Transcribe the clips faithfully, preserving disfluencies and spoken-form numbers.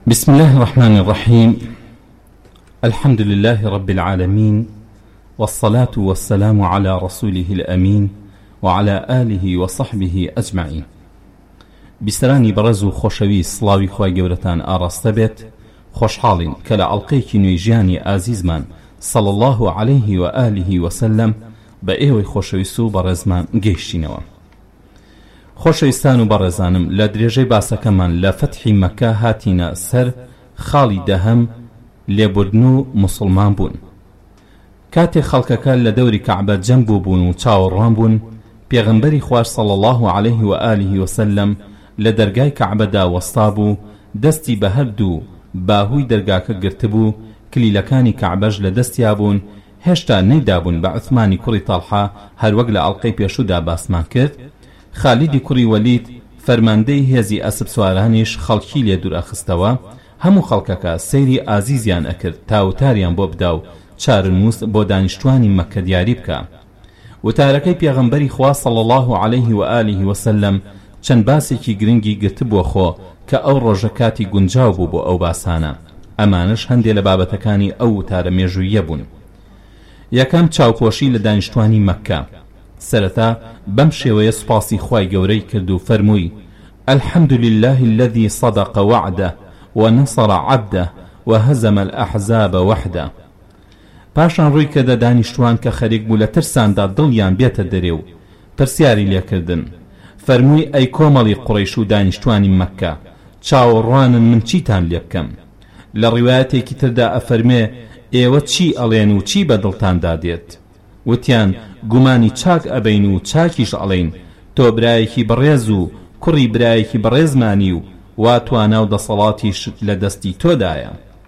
بسم الله الرحمن الرحيم. الحمد لله رب العالمين، والصلاة والسلام على رسوله الأمين وعلى آله وصحبه أجمعين. بسراني برزو خوشوي صلاوي خواي قورتان آراستبت خوشحالين كلا ألقيك نويجاني آزيزمان صلى الله عليه وآله وسلم بأيوي خوشوي سو برزمان قيشتينوا. خۆشەویستان و بەڕێزانم، لە درێژەی باسەکەمان لە فەتحی مەکە هاتینە سەر خاڵی دەهەم لێبوردن و موسڵمان بوون. کاتێک خەڵکەکە لە دەوری کەعبە جەم بوو بوون و چاوەڕوان بوون، پێغەمبەری خوار صلی الله عليه و آله وسلم لە دەرگای کەعبەدا وەستا بوو، دەستی بە هەردوو باهووی دەرگاکە گرتبوو، کلیلەکانی کەعبەش لە دەستیا بوون. هێشتا نەیدابوون بە عوثمانی کوڕی تەڵحا، هەروەک لە ئەڵقەی پێشوودا باسمان کرد. خالیدی کوڕی وەلید فەرماندەی هێزی ئەسب سوارانیش خەڵکی لێ دوور ئەخستەوە. هەموو خەڵکەکە سەیری ئازیزیان ئەکرد تا وتاریان بۆ بدا و چارەنووس بۆ دانیشتوانی مەکە دیاری بکە. وتارەکەی پێغەمبەری خوا صلی الله عليه و آله وسلم چەند باسێکی گرنگی گرتبووە خۆ کە ئەو ڕۆژە کاتی گونجاو بوو بۆ ئەو باسانە. ئەمانش هەندێک لە بابەتەکانی ئەو وتارە مێژوویە بوون. یەکەم چاوپۆشی لە دانیشتوانی مەکە. سرتا بەم شێوەیە سوپاسی خوای گەورەی کرد و فەرمووی: الحمد لله الذي صدق وعده ونصر عبده وهزم الأحزاب وحده. پاشان ڕووی کردە دانیشتوان کە خەریک بوو لە ترساندا دڵیان بێتە دەرێ و پرسیاری لێکردن. فەرمووی: ئەی کۆمەڵی قوڕەیش و دانیشتوانی مەکە، چاوەڕوانن من چیتان لێ بکەم؟ لە ڕیوایەتێکی تردا ئەفەرمێ: ئێوە چی ئەڵێن و چی بە دڵتاندا دێت؟ وتیان: گومانی چاک ئەبین و چاکیش ئەڵێن، تۆ برایەکی بەڕێز و کوڕی برایەکی بەڕێزمانی و وا توانە و دەسەڵاتیش لە دەستی تۆدایە.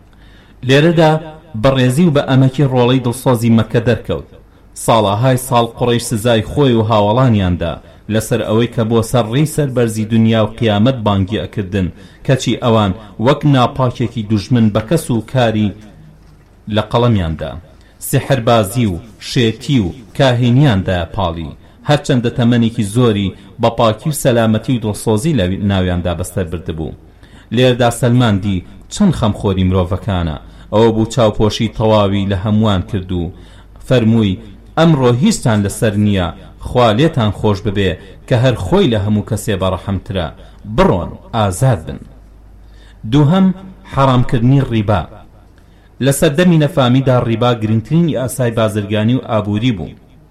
لێرەدا بەڕێزی و بە ئەمەکی ڕۆڵەی دڵسۆزی مەکە دەرکەوت. ساڵەهای ساڵ قوڕەیش سزای خۆی و هاوڵانیاندا لەسەر ئەوەی کە بۆ سەر ڕێی سەربەرزی دنیا و قیامەت بانگی ئەکردن، کەچی ئەوان وەک ناپاکێکی دوژمن بە کەس و کاری لە قەڵەمیاندا، سحربازی و شێتی و کاهینیاندا پاڵی، هەرچەندە تەمەنێکی زۆری بە پاکی و سەلامەتی و دڵسۆزی لە ناویاندا بەستەر بردبوو. لێردا سەلماندی چەند خەمخۆری مرۆڤەکانە. ئەوە بوو چاوپۆشی تەواوی لە هەمووان کرد و فەرمووی: ئەمڕۆ هیچتان لەسەر نییە، خوا لێتان خۆش ببێ کە هەر خۆی لە هەموو کەسێ بەڕەحەمترە، بڕۆن ئازاد بن. دووهەم، حەرامکردنی ڕیبا. لە سەردەمی نەفامیدا ڕیبا گرنگترین یاسای بازرگانی و ئابووری بوو.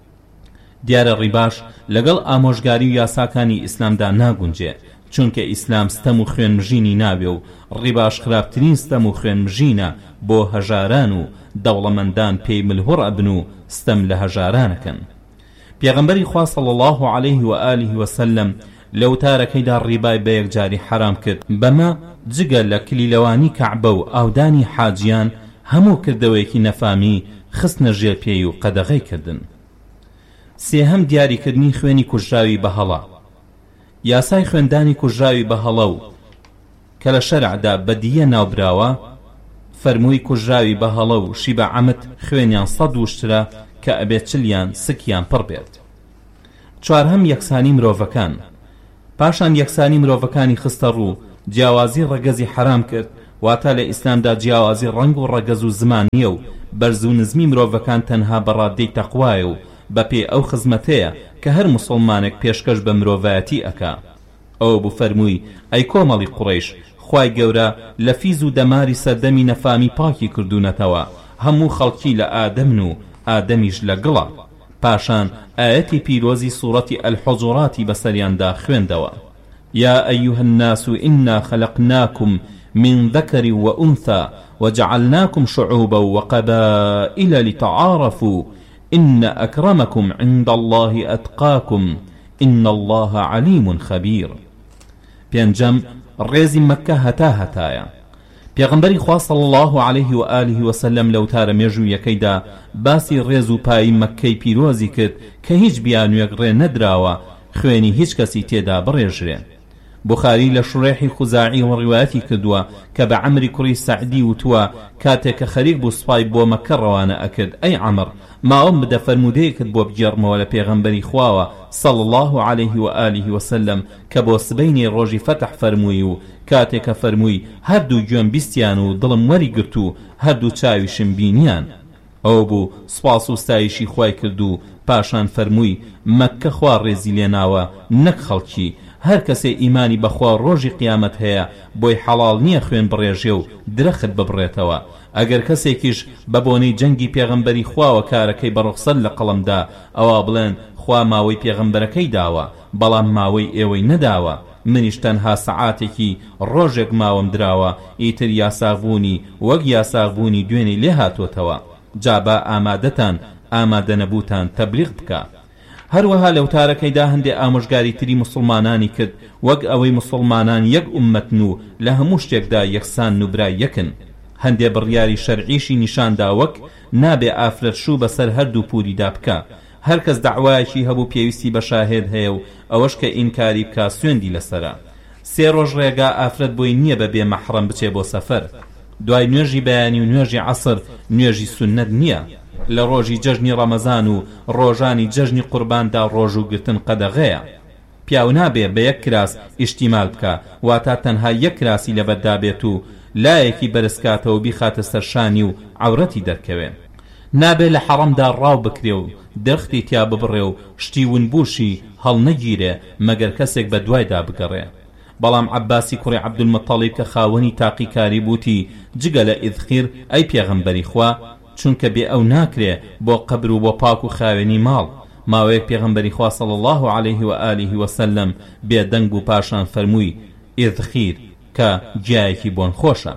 دیارە ڕیباش لەگەڵ ئامۆژگاری و یاساکانی ئیسلامدا ناگونجێ، چونکە ئیسلام ستەم و خوێنمژینی ناوێ و ڕیباش خراپترین ستەم و خوێنمژینە بۆ هەژاران و دەوڵەمەندان پێی ملهوڕ ئەبن و ستەم لە هەژارانەکەن. پێغەمبەری خوا صلی الله عليه و آله وسلم لە وتارەکەیدا ڕیبای بە یەکجاری حرام کرد. بەمە جگە لە کلیلەوانی کەعبە و ئاودانی حاجیان هەموو کردەوەیەکی نەفامی خستنە ژێر پێی و قەدەغەی کردن. سێهەم، دیاریکردنی خوێنی کوژراوی بە هەڵە. یاسای خوێندانی کوژراوی بە هەڵە و کە لە شەرعدا بەدیە ناوبراوە، فەرمووی کوژراوی بە هەڵە و شی بە عەمد خوێنیان سەد وشترە کە ئەبێت چلیان سکیان پڕ بێت. چوارهەم، یەکسانی مرۆڤەکان. پاشان یەکسانی مرۆڤەکانی خستە ڕوو، جیاوازی ڕەگەزی حرام کرد. واتە لە ئیسلامدا جیاوازی ڕەنگ و ڕەگەز و زمانیە و بەرز و نزمی مرۆڤەکان تەنها بەڕادەی تەقوایە و بەپێ ئەو خزمەتەیە کە هەر موسڵمانێک پێشکەش بە مرۆڤایەتی ئەکا. ئەوە بوو فەرمووی: ئەی کۆمەڵی قوڕەیش، خوای گەورە لە فیز و دەماری سەردەمی نەفامی پاکی کردوونەتەوە، هەموو خەڵکی لە ئادەمن و ئادەمیش لە گڵە. پاشان ئاەتی پیرۆزی سوورەتی ئەلحوجوراتی بەسەریاندا خوێندەوە: يا أيها الناس إنا خلقناكم من ذكر وأنثى وجعلناكم شعوبا وقبائل لتعارفوا إن أكرمكم عند الله أتقاكم إن الله عليم خبير. پێنجەم، ڕێزی مەکە هەتا هەتایە. پێغەمبەری خوا صلی الله عليه و آله وسلم لەو تارە مێژوویەکەیدا باسی ڕێز و پایی مەکەی پیرۆزی کرد کە هیچ بیانوێک ڕێ نەدراوە خوێنی هیچ کەسی تێدا بڕێژرێن. بخاری لە شوڕێحی خوزاعی و ڕیواەتی کردووە کە بە عەمری کوڕی سەعدی وتووە کاتێک کە خەریک بوو سوپای بۆ مەکە ڕەوانە ئەکرد: ئەی عەمر، ماوەم بدە فەرمودەیەکت بۆ بگێڕمەوە لە پێغەمبەری خواوە صلی الله عليه و آله وسلم کە بۆ سبەینی ڕۆژی فەتح فەرمووی و کاتێکە فەرمووی هەردوو گوێم بیستیان و دڵم وەری گرت و هەردوو چاویشم بینیان. ئەو بوو سوپاس و ستایشی خوای کرد و پاشان فەرمووی مەککە خوا ڕێزی لێناوە نەک خەڵکی، هەر کەسێ ئیمانی بەخوا ڕۆژی قیامەت هەیە بۆی حەڵاڵ نییە خوێن بڕێژێ و درەخت ببڕێتەوە. ئەگەر کەسێکیش بە بۆنەی جەنگی پێغەمبەری خواوە کارەکەی بە ڕوخسەت لە قەڵەمدا، ئەوە بڵێن خوا ماوەی پێغەمبەرەکەی داوە بەڵام ماوەی ئێوەی نەداوە، منیش تەنها سەعاتێکی ڕۆژێک ماوەم دراوە، ئیتر یاساغبوونی وەک یاساغبوونی دوێنێ لێ هاتوۆتەوە. جابا ئامادەتان ئامادە نەبووتان تەبلیغ بکە. هەروەها لەو تارەکەیدا هەندێ ئامۆژگاری تری مسلمانانی کرد وەک ئەوەی مسلمانان یەک ئومەتن و لە هەموو شتێکدا یەکسان و برای یەکن. هەندێ بڕیاری شەرعیشی نیشاندا وەک نابێ ئافرەت شوو بەسەر هەردوو پووریدا بکە، هەر کەس دەعوایەکی هەبوو پێویستی بە شاهێد هەیە و ئەوەش کە ئینکاری بکە سوێندی لەسەرە. سێ ڕۆژ ڕێگا ئافرەت بۆی نییە بەبێ مەحرەم بچێ بۆ سەفەر. دوای نوێژی بەیانی و نوێژی عەسر نوێژی سونەت نییە. لە ڕۆژی جەژنی ڕەمەزان و ڕۆژانی جەژنی قورباندا ڕۆژ و گرتن قەدەغەیە. پیاو نابێ بە یەک کراس ئیشتیمال بکە، واتە تەنها یەک کراسی لەبەردا بێت و لایەکی بەرزکاتەوە بیخاتە سەرشانی و عەورەتی دەرکەوێ. نابێ لە حەڕەمدا ڕاو بکرێ و دەرختی تیا ببڕێ و شتی ونبوشی هەڵ نەگیرێ مەگەر کەسێک بە دوایدا بگەڕێ. بەڵام عەباسی کوڕی عەبدولمەتەڵیب کە خاوەنی تاقیکاری بووتی جگە لە ئیدخیر ئەی پێغەمبەری خوا، چونکە بێ ئەو ناکرێ بۆ قەبر و بۆ پاک و خاوێنی ماڵ. ماوەیەک پێغەمبەری خوا صلی الله عليه و آله وسلم بێدەنگ بوو، پاشان فەرمووی ئیدخیر کە جیایەکی بۆن خۆشە.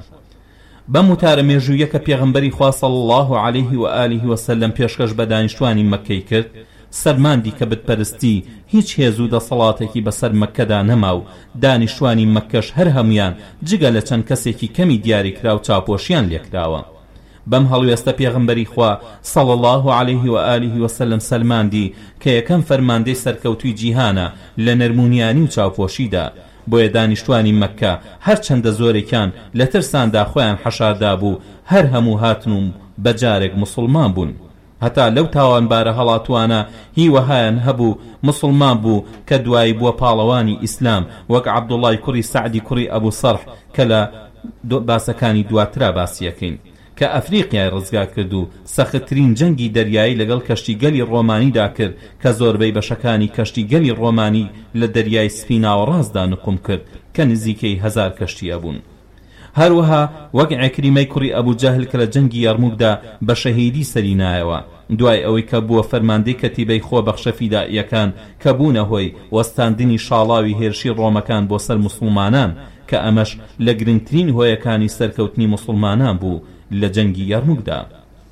بەم وتارە مێژوویە کە پێغەمبەری خوا صلی الله عليه و آله وسلم پێشکەش بە دانیشتوانی مەککەی کرد، سەرماندی کە بتپەرستی هیچ هێز و دەسەڵاتێکی بەسەر مەککەدا نەما و دانیشتوانی مەککەش هەر هەمویان جگە لە چەند کەسێکی کەمی دیاریکرا و چاپۆشیان لێکراوە. بەم هەڵوێستە پێغەمبەری خوا صلی الله عليه و آله وسلم سەلماندی کە یەکەم فەرماندەی سەرکەوتوی جیهانە لە نەرمونیانی و چاوپۆشیدا. بۆیە دانیشتوانی مەککە هەر چەندە زۆرێکیان لە ترساندا خۆیان حەشاردا بوو، هەر هەموو هاتن و بەجارێک مسلمان بوون. هەتا لەو تاوانبارە هەڵاتوانە هیوەهایان هەبوو مسلمان بوو کە دوایی بووە پاڵەوانی ئیسلام، وەک عەبدوڵای کوڕی سەعدی کوڕی ئەبوو سەرح کە لە باسەکانی دواترا باسیەکەین، کە ئەفریقیای ڕزگار کرد و سەختترین جەنگی دەریایی لەگەڵ کەشتیگەلی ڕۆمانیدا کرد کە زۆربەی بەشەکانی کەشتیگەلی ڕۆمانی لە دەریای سپیناوە ڕاستدا نقم کرد کە نزیکەی هەزار کەشتی ئەبوون. هەروەها وەک عیکریمەی کوڕی ئەبوو جەهل کە لە جەنگی یەرموکدا بە شەهیدی سەرینایەوە، دوای ئەوەی کە بووە فەرماندەی کەتیبەی خۆبەخشە فیدائیەکان کە بوونە هۆی وەستاندنی شاڵاوی هێرشی ڕۆمەکان بۆ سەر موسڵمانان، کە ئەمەش لە گرنگترین هۆیەکانی سەرکەوتنی موسڵمانان بوو لە جەنگی یەرموکدا.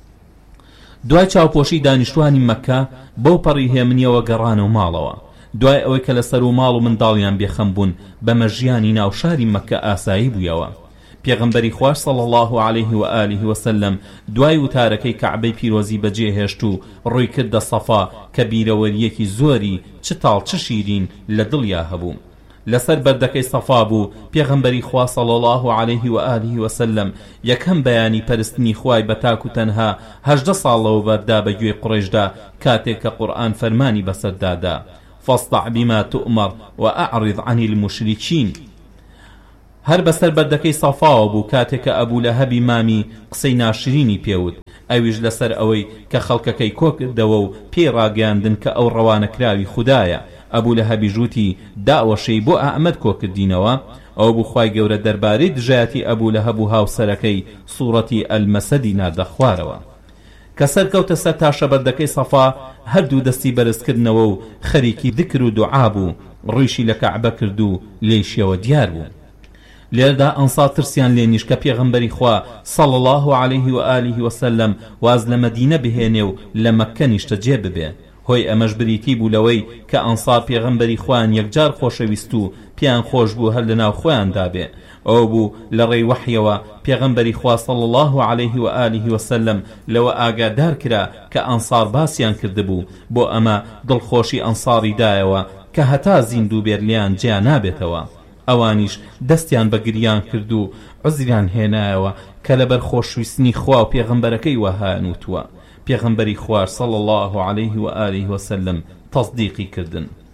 دوای چاوپۆشی دانیشتوانی مەککە بەو پەڕی هێمنیەوە گەڕانەوە ماڵەوە. دوای ئەوەی کە لەسەر و ماڵ و منداڵیان بێخەم بوون، بەمە ژیانی ناوشاری مەککە ئاسایی بوویەوە. پێغەمبەری خوار صلی الله عليه و آله وسلم دوای وتارەکەی کەعبەی پیرۆزی بەجێ هێشت و ڕووی کردە سەفا کە بیرەوەریەکی زۆری چ تاڵ چ شیرین لە دڵیا هەبوو. لەسەر بەردەکەی سەفا بوو پێغەمبەری خوا صلی الله عليه و آله وسلم یەکەم بەیانی پەرستنی خوای بە تاک و تەنها هەژدە ساڵەوە بەردا بە گوێی قوڕیشدا، کاتێک کە قورئان فەرمانی بەسەردادا فاصدع بما تؤمر وأعرض عن المشركين. هەر بەسەر بەردەکەی سەفاوە بوو کاتێک کە ئەبوو لەهەبی مامی قسەی ناشرینی پێوت، ئەویش لەسەر ئەوەی کە خەڵکەکەی کۆکردەوە و پێی ڕاگەاندن کە ئەو ڕەوانەکراوی خودایە. ئەبوو لەهەبی ژووتی داوەشەی بۆ ئەحمەد کۆکردینەوە. ئەو بوو خوای گەورە دەربارەی دژایەتی ئەبوو لەهەب و هاوسەرەکەی سوورەتی ئەلمەسەدی ناردە خوارەوە. کە سەرکەوتە سەر تاشە بەردەکەی سەفا، هەردوو دەستی بەرزکردنەوە و خەریکی ذکر و دوعا بوو، ڕوویشی لە کەعبە کرد و لێیشیەوە دیار بوو. لێردا ئەنسار ترسیان لێنیش کە پێغەمبەری خوا صلی الله عليه و آله وسلم واز لە مەدینە بهێنێ و لە مەککە نیشتە جێ ببێ. هۆی ئەمەش بریتی بوو لەوەی کە ئەنسار پێغەمبەری خوان یەکجار خۆشەویست و پیان خۆش بوو هەر لەناو خۆیاندا بێ. ئەو بوو لە ڕێی وحیەوە پێغەمبەری خوا صلی الله عليه و آله وسلم لەوە ئاگادار کرا کە ئەنسار باسییان کردبوو، بۆ ئەمە دڵخۆشی ئەنساری دایەوە کە هەتا زیندوو بێرلیان جیا نابێتەوە. ئەوانیش دەستیان بە گریان کرد و عوزریان هێنایەوە کە لەبەر خۆشویستنی خوا و پێغەمبەرەکەی وەهایان وتووە. پێغەمبەری خوار صلی الله عليه و آله وسلم تەصدیقی کردن.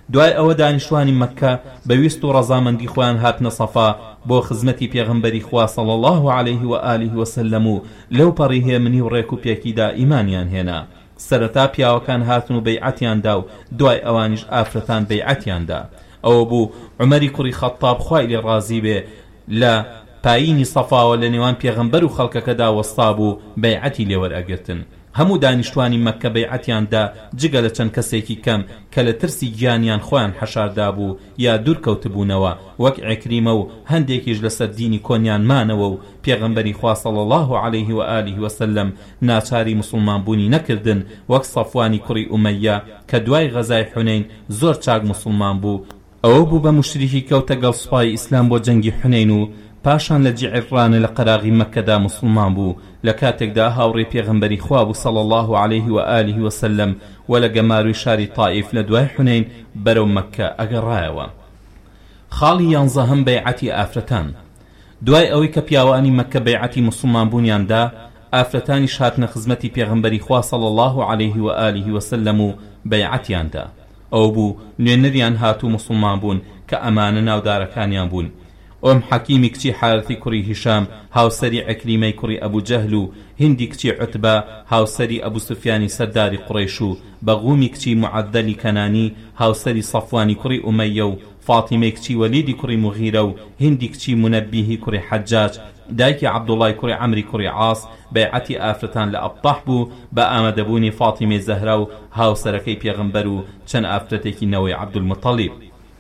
دوای ئەوە دانیشتوانی مەککە بەویست و ڕەزامەندی خۆیان هاتنە سەفا بۆ خزمەتی پێغەمبەری خوا صلی الله عليه و آله وسلم و لەو پەڕی هێمنی و ڕێک و پێکیدا ئیمانیان هێنا. سەرەتا پیاوەکان هاتن و بەیعەتیاندا و دوای ئەوانیش ئافرەتان بەیعەتیاندا. ئەوە بوو عومەری کوڕی خەتاب خوای لێ ڕازی بێ لە پایینی سەفاوە لە نێوان پێغەمبەر و خەڵکەکەدا وەستا بوو بەیعەتی لێوەرئەگرتن. هەموو دانیشتوانی مەککە بەیعەتیاندا جگە لە چەند کەسێکی کەم کە لە ترسی گیانیان خۆیان حەشاردا بوو یا دوور کەوتبوونەوە وەک عیکریمە و هەندێکیش لەسەر دینی کۆنیان مانەوە و پێغەمبەری خوا صلی الله عليه و آله وسلم ناچاری مسلمان بوونی نەکردن وەک سەفوانی کوڕی ئومەیە کە دوای غەزای حونەین زۆر چاک مسلمان بوو. ئەوە بوو بە مشریکی کەوتە گەڵ سوپای ئیسلام بۆ جەنگی حونەین و پاشان لە جیعرانە لە قەراغی مەککەدا مسلمان بوو. لە کاتێکدا هاوڕێ پێغەمبەری خوا بوو صلی الله عليه و آله وسلم و لە گەماروی شاری تائیف لە دوای حونەین بەرەو مەککە ئەگەڕایەوە. خاڵی یانزەهەم بەیعەتی ئافرەتان. دوای ئەوەی کە پیاوانی مەککە بەیعەتی مسلمان بوونیاندا، ئافرەتانی هاتنە خزمەتی پێغەمبەری خوا صلی الله عليه و آله وسلم و بەیعەتیاندا. ئەو بوو نوێنەریان هاتوو مسلمان بوون کە ئەمانە ناودارەکانیان بوون. ئۆم حەکیمی کچی حارثی کوڕی هیشام هاوسەری عەکریمەی کوڕی ئەبوو جەهل و هندی کچی عوتبە هاوسەری ئەبوو سوفیانی سەرداری قوڕەیش و بەغومی کچی معەدەلی کەنانی هاوسەری سەفوانی کوڕی ئومەیە و فاتیمەی کچی وەلیدی کوڕی مغیرە و هندی کچی منەبیهی کوڕی حەجاج دایکی عەبدوڵای کوڕی عەمری کوڕی عاص بەیعەتی ئافرەتان لە ئەبتەح بوو بە ئامادەبوونی فاتیمەی زەهرا و هاوسەرەکەی پێغەمبەر و چەند ئافرەتێکی نەوەی عەبدولمەتەڵیب.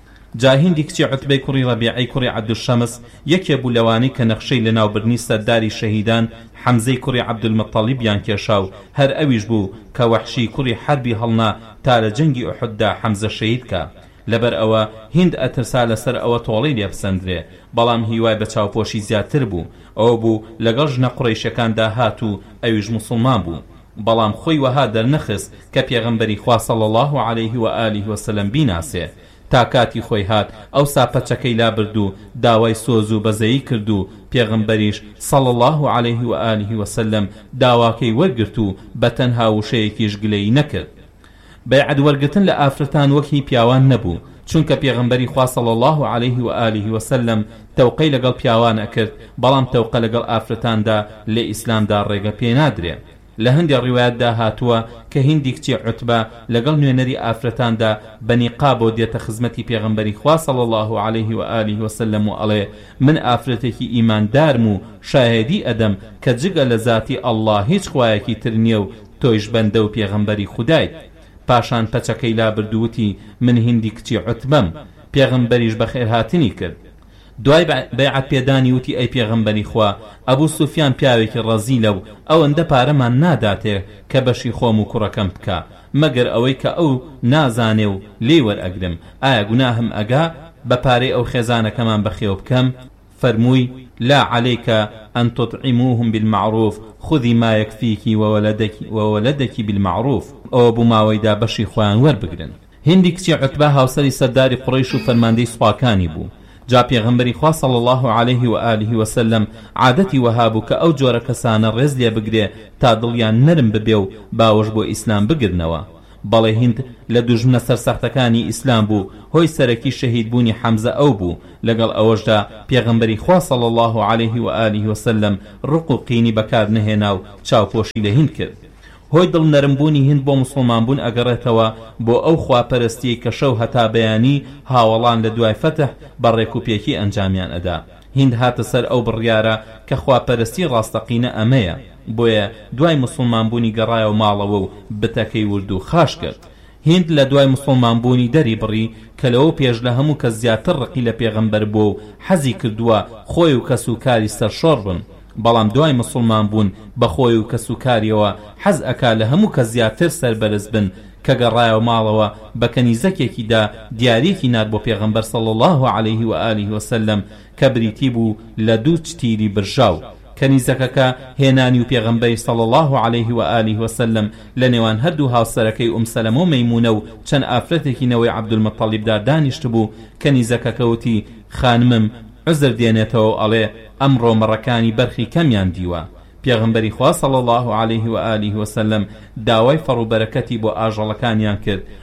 جا هندی کچی عوتبەی کوڕی ڕەبیعەی کوڕی عەبدولشەمس یەکێ بوو لەوانەی کە نەخشەی لە ناوبردنی سەرداری شەهیدان حەمزەی کوڕی عەبدولمەتەڵیبیان کێشا و هەر ئەویش بوو کە وەحشی کوڕی حەربی هەڵنا تا لە جەنگی ئوحوددا حەمزە شەهید کە. لەبەر ئەوە هیند ئەترسا لەسەر ئەوە تۆڵەی لێبسەندرێ، بەڵام هیوای بە چاوپۆشی زیاتر بوو. ئەوە بوو لەگەڵ ژنە قوڕەیشەکاندا هات و ئەویش مسلمان بوو، بەڵام خۆی وەها دەرنەخست کە پێغەمبەری خوا صلی الله عليه و آله وسلم بیناسێ. تا کاتی خۆی هات ئەو ساپەچەکەی لا برد و داوای سۆز و بەزەیی کرد و پێغەمبەریش صلی الله عليه و آله وسلم داواکەی وەرگرت و بەتەنها وشەیەکیش گلەی نەکرد. بەیعەت وەرگرتن لە ئافرەتان وەکی پیاوان نەبوو، چونکە پێغەمبەری خوا صلی الله عليه و آله وسلم تەوقەی لەگەڵ پیاوان ئەکرد، بەڵام تەوقە لەگەڵ ئافرەتاندا لە ئیسلامدا ڕێگە پێ نادرێ. لە هەندی ڕیوایەتدا هاتووە کە هندی کچی عوتبە لەگەڵ نوێنەری ئافرەتاندا بەنیقا بۆ دێتە خزمەتی پێغەمبەری خوا صلی الله عليه و آله وسلم و ئەڵێ من ئافرەتێکی ئیماندارم و شاهێدی ئەدەم کە جگە لە ذاتی ئەڵڵا هیچ خوایەکی تر نییە و تۆیش بەندە و پێغەمبەری خودایت. پاشان پەچەکەی لا بردووتی من هندی کچی عوتبەم، پێغەمبەریش بەخێرهاتنی کرد. دوای بەیعەت پێدانی وتی ئەی پێغەمبەری خوا ئەبوو سوفیان پیاوێکی ڕەزیلە و ئەوەندە پارەمان ناداتێ کە بەشی خۆم و کوڕەکەم بکە مەگەر ئەوەی کە ئەو نازانێ و لێ وەرئەگرم. ئایا گوناهم ئەگا بە پارەی ئەو خێزانەکەمان بەخێو بکەم؟ فەرمووی لا عليك أن تطعموهم بالمعروف خذي ما يكفيك وولدك وولدك بالمعروف. ئەوە بوو ماوەیدا بەشی خۆیان وەربگرن. هندی کچی عوتبە هاوسەری سەرداری قوڕەیش و فەرماندەی سوپاکانی بوو. جا پێغەمبەری خوا صلی الله عليه و آله وسلم عادەتی وەها بوو کە ئەو جۆرە کەسانە ڕێز لێ بگرێ تا دڵیان نەرم ببێ و باوەش بۆ ئیسلام بگرنەوە. بەڵێ هیند لە دوژمنە سەرسەختەکانی ئیسلام بوو، هۆی سەرەکی شەهیدبوونی حەمزە ئەو بوو. لەگەڵ ئەوەشدا پێغەمبەری خوا صلی الله عليه و آله وسلم ڕق و قینی بەکار نەهێنا و چاوپۆشی لە هیند کرد. هۆی دڵ نەرمبوونی هیند بۆ مسلمان بوون ئەگەڕێتەوە بۆ ئەو خواپەرستیی کە شەو هەتا بەیانی هاوڵان لە دوای فەتح بە ڕێکوپێکی ئەنجامیان ئەدا. هیند هاتە سەر ئەو بڕیارە کە خواپەرستی ڕاستەقینە ئەمەیە، بۆیە دوای مسلمان بوونی گەڕایە و ماڵەوە و بتەکەی ورد و خاش کرد. هیند لە دوای مسلمان بوونی دەری بڕی کە لەوە پێش لە هەموو کە زیاتر ڕقی لە پێغەمبەر بوو و حەزی کردووە خۆی و کەس و کاری سەرشۆڕ بن، بەڵام دوای مسلمان بوون بە خۆی و کەس و کاریەوە حەز ئەکا لە هەموو کە زیاتر سەربەرز بن کە گەڕایەوە ماڵەوە بە کەنیزەکێکیدا دیارێکی نات بۆ پێغەمبەر صلی الله عليه و آله وسلم کە بریتی بوو لە دوو چتیری برژاو. کەنیزەکەکە هێنانی و پێغەمبەری صلی الله عليه و آله وسلم لە نێوان هەردوو هاوسەرەکەی ئوم سەلەمە و مەیمونە و چەند ئافرەتێکی نەوەی عەبدولمەتەڵیبدا دانیشت بوو. کەنیزەکەکە وتی خانمم عزر دێنێتەوە ئەڵێ ئەمڕۆ مەڕەکانی بەرخی کەمیان دیوە. پێغەمبەری خوا صلی الله عليه و آله وسلم داوای فەڕوبەرەکەتی بۆ ئاژەڵەکانیان کرد.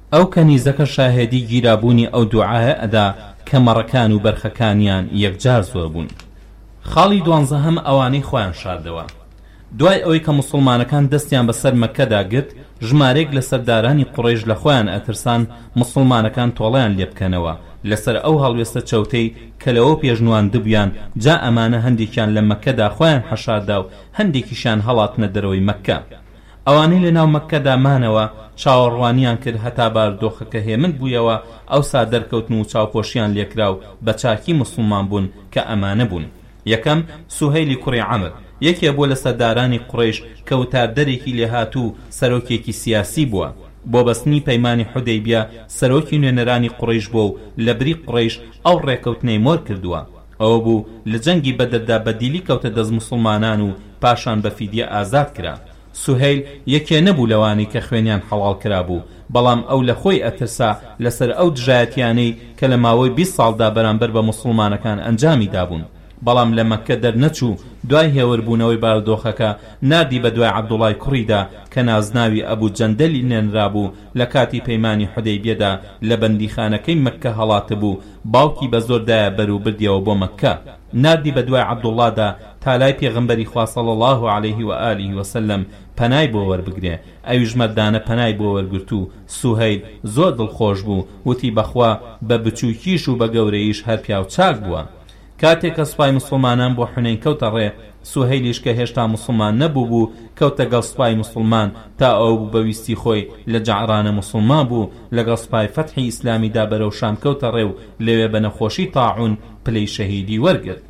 ئەو کەنیزەکە شاهێدی گیرابوونی ئەو دوعایە ئەدا کە مەڕەکان و بەرخەکانیان یەکجار زۆر بوون. خاڵی دوانزەهەم ئەوانەی خۆیان شاردەوە. دوای ئەوەی کە موسڵمانەکان دەستیان بەسەر مەککەدا گرت، ژمارەیەک لە سەردارانی قوڕیش لە خۆیان ئەترسان موسڵمانەکان تۆڵەیان لێ بکەنەوە لەسەر ئەو هەڵوێستە چەوتەی کە لەوە پێشنوان دبیان. جا ئەمانە هەندێکیان لە مەککەدا خۆیان حەشاردا و هەندێکیشان هەڵاتنە دەرەوەی مەککە. ئەوانەی لە ناو مەککەدا مانەوە چاوەڕوانیان کرد هەتا بارودۆخەکە هێمن بوویەوە، ئەوسا دەرکەوتن و چاوپۆشیان لێکرا و بە چاکی موسڵمان بوون کە ئەمانە بوون. یەکەم سوهەیلی کوڕی عەمر، یەکێ بۆ لە سەردارانی قوڕیش کە وتاردەرێکی لێهاتوو سەرۆکێکی سیاسی بووە. بۆ بەستنی پەیمانی حودەیبیە سەرۆکی نوێنەرانی قوڕیش بووە و لە بری قوڕیش ئەو ڕێکەوتنەی مۆر کردووە. ئەوە بوو لە جەنگی بەدەردا بەدیلی کەوتە دەست موسڵمانان و پاشان بە فیدیە ئازاد کرا. سوهەیل یەکێ نەبوو لەوانی کە خوێنیان حەڵال کرا بوو، بەڵام ئەو لە خۆی ئەترسا لەسەر ئەو دژایەتیانەی کە لە ماوەی بیست ساڵدا بەرامبەر بە موسڵمانەکان ئەنجامی دابوون. بەڵام لە مەککە دەرنەچوو. دوای هێوربوونەوەی بارودۆخەکە ناردی بە دوای عەبدوڵای کوڕیدا کە نازناوی ئەبوو جەندەلی نێنرابوو لە کاتی پەیمانی حودەیبیەدا لە بەندیخانەکەی مەککە هەڵاتە بوو. باوکی بە زۆردایە بەرەو بردیەوە بۆ مەککە. ناردی بە دوای عەبدوڵادا تا لای پێغەمبەری خوا صلی الله علیه و آله و سلم پەنای بۆ وەربگرێ. ئەویش مەردانە پەنای بۆ وەرگرت و سوهەیل زۆر دڵخۆش بوو، وتی بەخوا بە بچووکیش و بە گەورەییش هەر پیا و چاک بووە. کاتێک کە سوپای مسلمانان بۆ حونەین کەوتە ڕێ، سوهەیلیش کە هێشتا مسلمان نەبوو بوو کەوتە گەڵ سوپای مسلمان تا ئەو بوو بەویستی خۆی لە جەعرانە مسلمان بوو. لەگەڵ سوپای فەتحی ئیسلامیدا بەرەو شام کەوتە ڕێ و لەوێ بە نەخۆشی تاعون پلەی شەهیدی وەرگرت.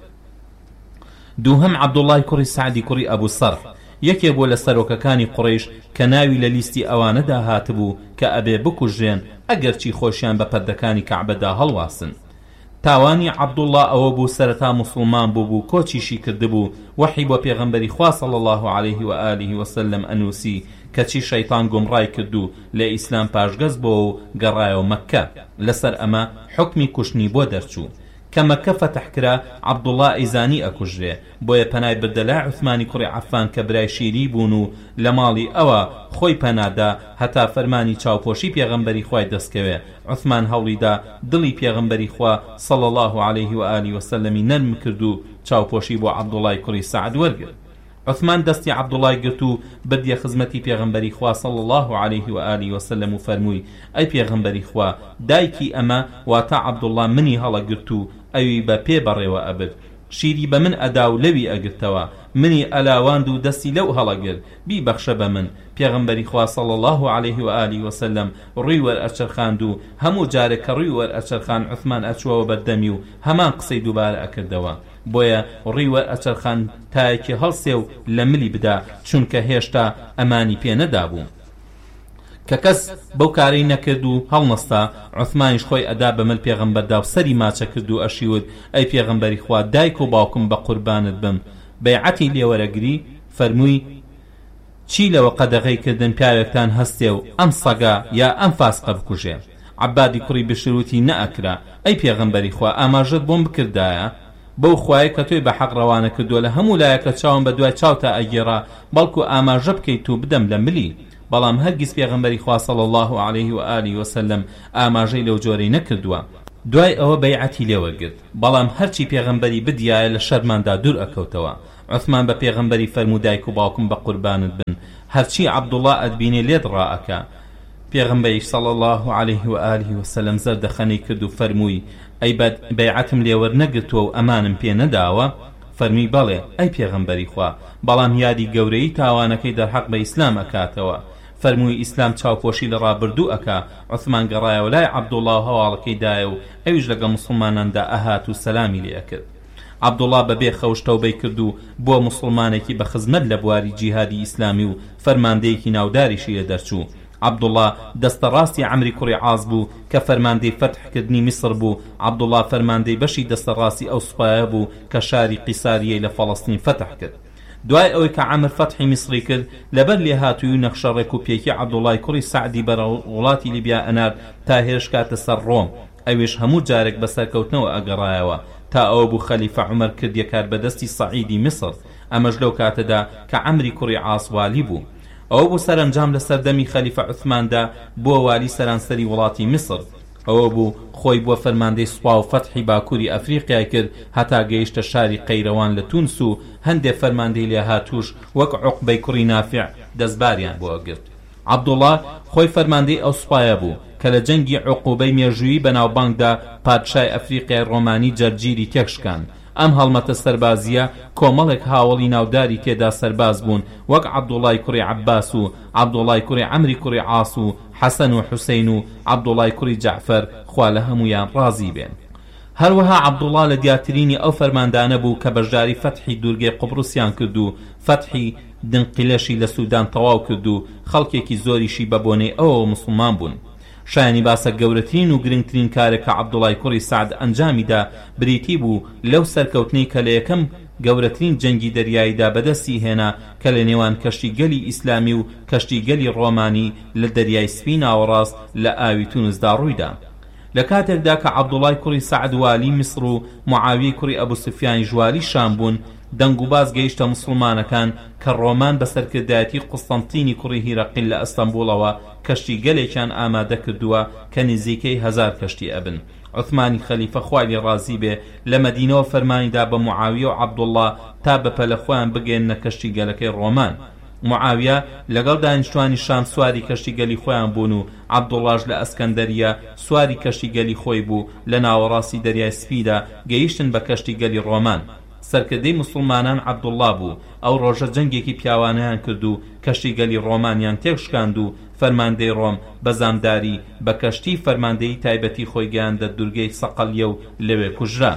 دووهەم عەبدوڵای کوڕی سعدی کوڕی ئەبوو سەرح، یەکێ بۆ لە سەرۆکەکانی قوڕیش کە ناوی لە لیستی ئەوانەدا هاتبوو کە ئەبێ بکوژێن ئەگەرچی خۆشیان بە پەردەکانی کەعبەدا هەڵواسن. تاوانی عەبدوڵڵا ئەوە بوو سەرەتا موسڵمان بوو بوو کۆچیشی کردبوو، وەحی بۆ پێغەمبەری خوا صلی الله علیه و آله و سلم ئەنووسی کەچی شەیطان گومڕای کردو لە ئیسلام پاشگەز بۆ و گەڕایەوە مەککە. لەسەر ئەمە حکمی کوشتنی بۆ دەرچوو. کە مەککە فەتح کرا، عەبدوڵڵا ئەیزانی ئەکوژرێ، بۆیە پەنای بردەلا عوثمانی کوڕی عەفان کە برای شیری بوون و لە ماڵی ئەوە خۆی پەنادا هەتا فەرمانی چاوپۆشی پێغەمبەری خوای دەستکەوێ. عوثمان هەوڵیدا دڵی پێغەمبەری خوا صلی الله علیه و آله و سلمی نەرم کرد و چاوپۆشی بۆ عەبدوڵای کوڕی سعد وەرگرت. عوثمان دەستی عەبدوڵای گرت و بردیە خزمەتی پێغەمبەری خوا صلی الله علیه و آله و سلم و فەرمووی: ئەی پێغەمبەری خوا، دایکی ئەمە واتە عەبدوڵڵا منی هەڵەگرت و ئەوی بە پێ بەڕێوە ئەبرد، شیری بە من ئەدا و لەوی ئەگرتەوە، منی ئەلاواند و دەستی لەو هەڵەگرت، بیبەخشە بە من. پێغەمبەری خوا صلی الله علیه و آله و سلم ڕووی وەرئەچەرخاند و هەموو جارێک کە ڕووی وەرئەچەرخان عوثمان ئەچووەوە بەردەمی و هەمان قسەی دووبارە ئەکردەوە. بۆیە ڕووی وەرئەچەرخان تایەکی هەڵسێ و لە ملی بدا، چونکە هێشتا ئەمانی پێ نەدابوو. کە کەس بەو کارەی نەکرد و هەڵنەستا، عوثمانیش خۆی ئەدا بە مل پێغەمبەردا و سەری ماچە کرد و ئەشیوت: ئەی پێغەمبەری خوا، دایک و باوکم بە قوربانت بم. بەیعەتی لێوەرەگری، فەرمووی: چی لەوە قەدەغەی کردن پیاوێکتان هەستێ و ئەم سەگا یا ئەم فاسقە بکوژێ؟ عەبادی کوڕی بشروتی نەئەکرا: ئەی پێغەمبەری خوا، ئاماژەت بۆم بکردایە بەو خوایە کە تۆی بە حەق ڕەوانە کردووە لە هەموو لایەکە چاوم بە دوای چاوتا ئەگێڕا، بەڵکو ئاماژە بکەیت و بدەم لە ملی. بەڵام هەرگیز پێغەمبەری خوا صلی الله علیه و آله و سلم ئاماژەی لەو جۆرەی نەکردووە. دوای ئەوە بەیعەتی لێوەرگرت، بەڵام هەرچی پێغەمبەری بدیایە لە شەرماندا دوور ئەکەوتەوە. عوثمان بە پێغەمبەری فەرموو: دایک و باوکم بە قوربانت بن، هەرچی عەبدوڵڵا ئەتبینێ لێت ڕائەکە. پێغەمبەری صلی الله علیه و آله و سلم زەردەخەنەی کرد و فەرمووی: ئەی بەیعەتم لێوەرنەگرتووە و ئەمانم پێ نەداوە؟ فەرمی: بەڵێ ئەی پێغەمبەری خوا، بەڵام یادی گەورەی تاوانەکەی دەرحەق بە ئیسلام ئەکاتەوە. فەرمووی: ئیسلام چاوپۆشی لە ڕابردوو ئەکا. عوثمان گەڕایەوە لای عەبدوڵڵا و هەواڵەکەی دایە و ئەویش لەگەڵ موسڵماناندا ئەهات و سەلامی لێ ئەکرد. عەبدوڵڵا بەبێ خەوش تەوبەی کرد و بۆ موسڵمانێکی بە خزمەت لە بواری جیهادی ئیسلامی و فەرماندەیەکی ناوداریشی لێ دەرچوو. عەبدوڵڵا دەستە ڕاستی عەمری کوڕی عاز بوو کە فەرماندەی فەتحکردنی میسر بوو. عەبدوڵڵا فەرماندەی بەشی دەستە ڕاستی ئەو سوپایە بوو کە شاری قیساریەی لە فەڵەستین فەتح کرد. دوای ئەوەی کە عەمر فەتحی میسری کرد، لەبەر لێهاتووی و نەخشە ڕێکوپێکی عەبدوڵای کوڕی سعدی بەرە وڵاتی لیبیا ئەنارد تا هێرش کاتە سەر ڕۆم. ئەویش هەموو جارێک بەسەرکەوتنەوە ئەگەڕایەوە تا ئەوە بوو خەلیفە عومەر کردیە کار بەدەستی سەعیدی میسر. ئەمەش لەو کاتەدا کە عەمری کوڕی عاص والی بوو. ئەوە بوو سەرنجام لە سەردەمی خەلیفە عوثماندا بۆ والی سەرانسەری وڵاتی میسر. ئەوە بوو خۆی بۆ فەرماندەی سوپا و فەتحی باکووری ئەفریقیا کرد هەتا گەیشتە شاری قەیرەوان لە تونس و هەندێک فەرماندەی لێ هاتووش وەک عوقبەی کوڕی نافع دەستباریان بۆ ئەگرت. عەبدوڵڵا خۆی فەرماندەی ئەو سوپایە بوو کە لە جەنگی عوقوبەی مێژوویی بەناوبانگدا پادشای ئەفریقیای ڕۆمانی جەرگیری تێکشکان. ئەم هەڵمەتە سەربازیە کۆمەڵێک هاوڵی ناوداری تێدا سەرباز بوون وەک عەبدوڵڵای کوڕی عەباس و عەبدوڵڵای کوڕی عەمری کوڕی عاس و حەسەن و حوسەین و عەبدوڵڵای کوڕی جەعفەر خوا لە هەموویان ڕازی بێن. هەروەها عەبدوڵڵا لە دیاترینی ئەو فەرماندانە بوو کە بەشداری فەتحی دوورگەی قوبڕوسیان کرد و فەتحی دنقیلەشی لە سوودان تەواو کرد و خەڵکێکی زۆریشی بە بۆنەی ئەوە موسڵمان بوون. شایانی باسە گەورەترین و گرنگترین کارێکە عەبدوڵڵای کوڕی سەعد ئەنجامیدا بریتی بوو لەو سەرکەوتنەی کە لە یەکەم گەورەترین جەنگی دەریاییدا بەدەستی هێنا کە لە نێوان کەشتی گەلی ئیسلامی و کەشتی گەلی ڕۆمانی لە دەریای سپی ناوەڕاست لە ئاوی تونسدا ڕوویدا. لە کاتێکدا کە عەبدوڵڵای کوڕی سەعد والی میسر و معاویەی کوڕی ئەبوو سوفیانی ژوالی شام بوون، دەنگ و باز گەیشتە موسڵمانەکان کە ڕۆمان بە سەرکردایەتی قوستەنتینی کوڕی هیرەقیل لە ئەستەمبوڵەوە کەشتی گەلێکیان ئامادە کردووە کە نزیکەی هەزار کەشتی ئەبن. عوثمانی خەلیفە خوای لێ ڕازی بێ لە مەدینەوە فەرمانیدا بە معاویە و عەبدوڵڵا تا بەپە لە خۆیان بگەێننە کەشتی گەلەکەی ڕۆمان. معاویە لەگەڵ دانیشتوانی شام سواری کەشتی گەلی خۆیان بوون و عەبدوڵڵاش لە ئەسکەندەریە سواری کەشتی گەلی خۆی بوو لە ناوەڕاستی دەریای سپیدا گەیشتن بە کەشتی گەلی ڕۆمان. سەرکردەی موسڵمانان عەبدوڵڵا بوو. ئەو ڕۆژە جەنگێکی پیاوانەیان کرد و کەشتی گەلی ڕۆمانیان تێکشکاند و فەرماندەی ڕۆم بە زامداری بە کەشتی فەرماندەی تایبەتی خۆی گەیاندە دوورگەی سەقەلیە و لەوێ کوژرا.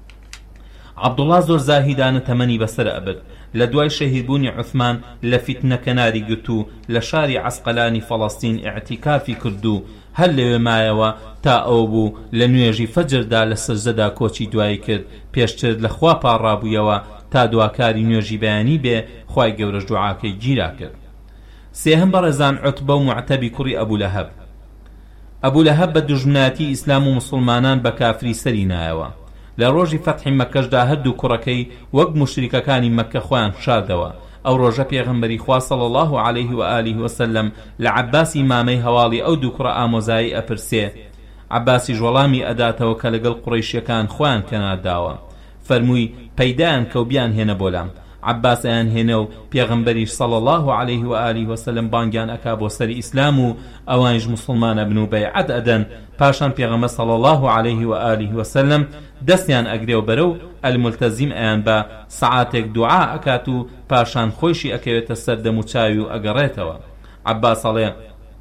عەبدوڵڵا زۆر زاهیدانە تەمەنی بەسەر ئەبرد. لە دوای شەهیدبوونی عوثمان لە فیتنەکە ناری گرت و لە شاری عەسقەلانی فەڵەستین ئیعتیکافی کرد و هەر لەوێ مایەوە تا ئەو بوو لە نوێژی فەجردا لە سەجدەدا کۆچی دوایی کرد پێشتر لە خوا پاڕابوویەوە تا دواکاری نوێژی بەیانی بێ خوای گەورەش دوعاکەی گیرا کرد. سێهەم بەڕێزان عوتبە و موعتەبی کوڕی ئەبوو لەهەب. ئەبوو لەهەب بە دوژمنایەتی ئیسلام و موسڵمانان بە کافری سەری نایەوە. لە ڕۆژی فەتحی مەکەشدا هەردوو کوڕەکەی وەک موشریکەکانی مەکە خۆیان شاردەوە. ئەو ڕۆژە پێغەمبەری خوا صلی الله علیه و آله وسلم لە عەباسی مامەی هەواڵی ئەو دوو کوڕە ئامۆزایی ئەپرسێ. عەباسی وەڵامی ئەداتەوە کە لەگەڵ قوڕەیشیەکان خۆیان کەنارداوە. فەرمووی پەیدایان کە و بیان هێنە بۆلام. عەباس ئەیان هێنە و پێغەمبەریش صلی الله علیه و آله وسلم بانگیان ئەکا بۆ سەری ئیسلام و ئەوانیش موسڵمانە بن و بەیعەت ئەدەن. پاشان پێغەمبەر صلی الله علیه و آله وسلم دەستیان ئەگرێ و بەرەو ئەلمولتەزیم ئەیان بە سەعاتێک دوعا ئەکات و پاشان خۆشی ئەکەوێتە سەر دەم و چاوی و ئەگەڕێتەوە. عەباس ئەڵێ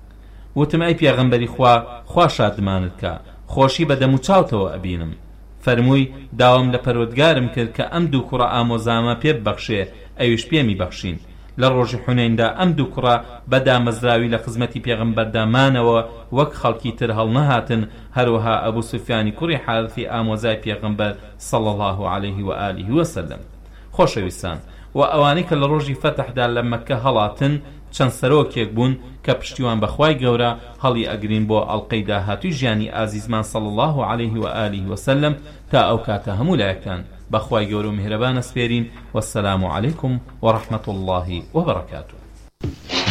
وتم ئەی پێغەمبەری خوا خوا شادمانت کە خۆشی بە دەم و چاوتەوە ئەبینم. فەرمووی داوام لە پەروەردگارم کرد کە ئەم دوو کوڕە ئامۆزامە پێ ببەخشێ ئەویش پێمی بەخشین. لە ڕۆژی حونەیندا ئەم دوو کوڕە بە دامەزراوی لە خزمەتی پێغەمبەردا مانەوە وەک خەڵکی تر هەڵنەهاتن. هەروەها ئەبوو سوفیانی کوڕی حارثی ئامۆزای پێغەمبەر صلی الله علیه و آله وسلم. خۆشەویستان، و ئەوانەی کە لە ڕۆژی فەتحدا لە مەککە هەڵاتن چەند سەرۆکێک بوون کە پشتیوان بەخوای گەورە هەڵی ئەگرین بۆ ئەڵقەی داهاتووی ژیانی ئازیزمان صلی الله علیه و آله وسلم تا ئەو کاتە هەموو لایەکان بەخوای گەورە و میهرەبان ئەسپێرین. وەسسەلامو عەلەیکم وەڕەحمەتوڵڵاهی وەبەڕەکاتوه.